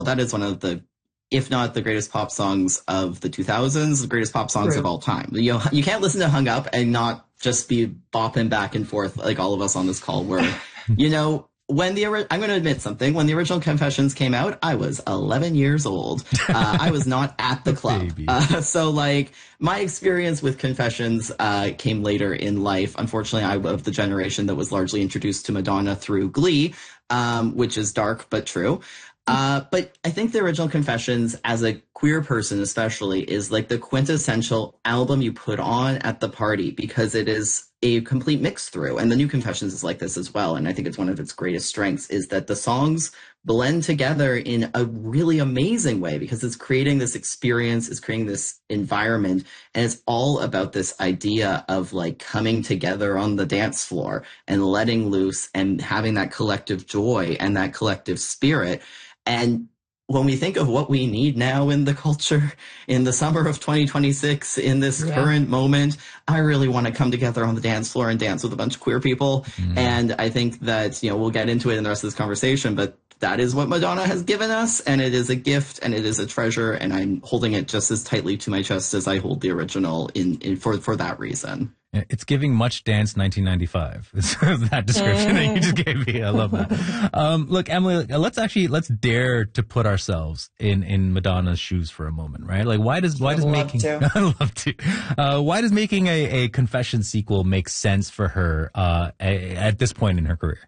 that is one of the, if not the greatest pop songs of the 2000s, the greatest pop songs of all time. You can't listen to Hung Up and not just be bopping back and forth like all of us on this call were, when I'm going to admit something. When the original Confessions came out, I was 11 years old. I was not at the club. So like my experience with Confessions came later in life. Unfortunately, I'm of the generation that was largely introduced to Madonna through Glee, which is dark but true. But I think the original Confessions, as a queer person especially, is like the quintessential album you put on at the party because it is a complete mix through. And the new Confessions is like this as well. And I think it's one of its greatest strengths is that the songs blend together in a really amazing way because it's creating this experience, it's creating this environment, and it's all about this idea of like coming together on the dance floor and letting loose and having that collective joy and that collective spirit. And when we think of what we need now in the culture, in the summer of 2026, in this current moment, I really want to come together on the dance floor and dance with a bunch of queer people. And I think that, we'll get into it in the rest of this conversation, but that is what Madonna has given us, and it is a gift, and it is a treasure, and I'm holding it just as tightly to my chest as I hold the original for that reason. It's giving Much Dance 1995. It's that description that you just gave me. I love that. Look, Emily, let's dare to put ourselves in Madonna's shoes for a moment, right? Like, why does making I'd love to. Why does making a Confession sequel make sense for her at this point in her career?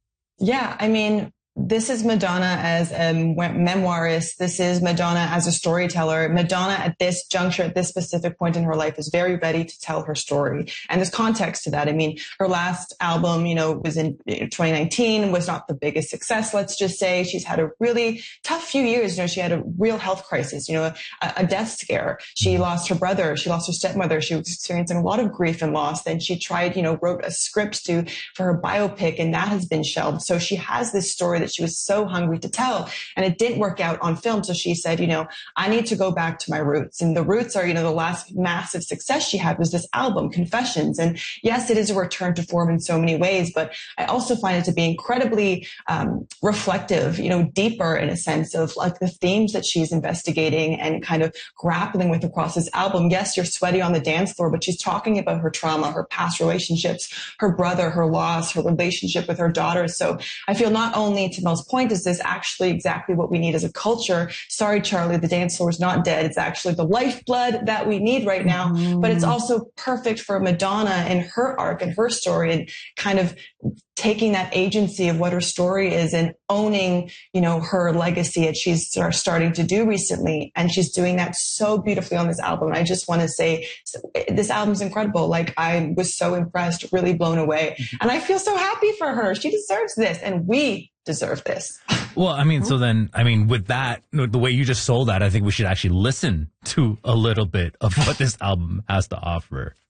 Yeah, I mean, this is Madonna as a memoirist. This is Madonna as a storyteller. Madonna at this juncture, at this specific point in her life, is very ready to tell her story. And there's context to that. I mean, her last album, was in 2019, was not the biggest success, let's just say. She's had a really tough few years. She had a real health crisis, a death scare. She lost her brother. She lost her stepmother. She was experiencing a lot of grief and loss. Then she tried, wrote a script for her biopic, and that has been shelved. So she has this story that she was so hungry to tell, and it didn't work out on film. So she said, I need to go back to my roots. And the roots are, the last massive success she had was this album, Confessions. And yes, it is a return to form in so many ways, but I also find it to be incredibly reflective, deeper in a sense of like the themes that she's investigating and kind of grappling with across this album. Yes, you're sweaty on the dance floor, but she's talking about her trauma, her past relationships, her brother, her loss, her relationship with her daughter. So I feel not only, to Mel's point, is this actually exactly what we need as a culture. Sorry, Charlie, the dance floor is not dead. It's actually the lifeblood that we need right now. But it's also perfect for Madonna and her arc and her story and kind of taking that agency of what her story is and owning, her legacy as she's starting to do recently. And she's doing that so beautifully on this album. I just want to say this album's incredible. Like, I was so impressed, really blown away. And I feel so happy for her. She deserves this, and we deserve this. Well, with that, the way you just sold that, I think we should actually listen to a little bit of what this album has to offer.